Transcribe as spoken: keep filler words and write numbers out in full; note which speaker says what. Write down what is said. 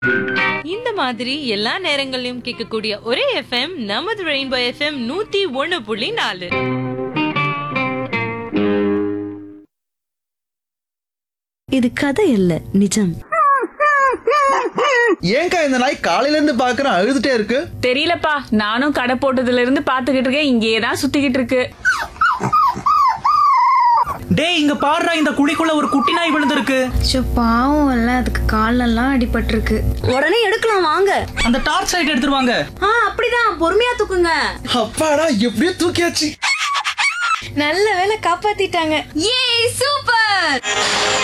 Speaker 1: இந்த மாதிரி எல்லா நேரங்களிலும் கேட்கக்கூடிய ஒரே எஃப்எம் நமது ரெயின்போ எஃப்எம் நூத்தி ஒண்ணு புள்ளி நாலு.
Speaker 2: இது கதை இல்ல, நிஜம்.
Speaker 3: ஏங்கா இந்த நாய் காலையில இருந்து பாக்குறேன் அழுதுட்டே இருக்கு?
Speaker 4: தெரியலப்பா, நானும் கடை போட்டதுல இருந்து பாத்துக்கிட்டு இருக்கேன், இங்கேதான் சுத்திக்கிட்டு இருக்கு.
Speaker 5: டேய் இங்க பாருடா, இந்த குழிக்குள்ள ஒரு குட்டி நாய் விழுந்திருக்கு.
Speaker 6: பாவம் இல்ல, அதுக்கு காலெல்லாம் அடிபட்டிருக்கு.
Speaker 2: உடனே எடுக்கலாம் வாங்க.
Speaker 5: அந்த டார்ச் லைட் எடுத்துருவாங்க.
Speaker 2: ஆ அப்படிதான், பொறுமையா தூக்குங்க.
Speaker 3: அப்பாடா, எப்படியோ தூக்கியாச்சு.
Speaker 6: நல்ல வேளை காப்பாத்திட்டாங்க.
Speaker 2: ஏ சூப்பர்.